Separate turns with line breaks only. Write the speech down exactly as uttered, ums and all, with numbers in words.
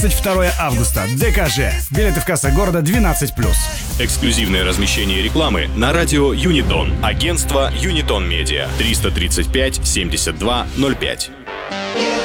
двадцать второе августа. ДКЖ. Билеты в кассах города двенадцать плюс.
Эксклюзивное размещение рекламы на радио Юнитон. Агентство Юнитон Медиа. триста тридцать пять семьдесят два ноль пять.